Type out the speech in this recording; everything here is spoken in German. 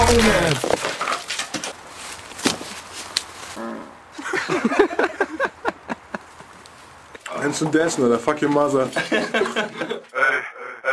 Junge! Hands and Dancen, oder? Fuck your mother.